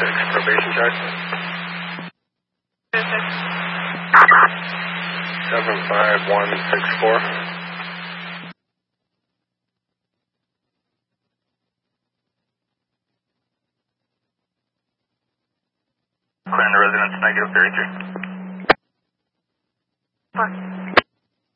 probation check. 75164. Clearing the residence, -33. Park.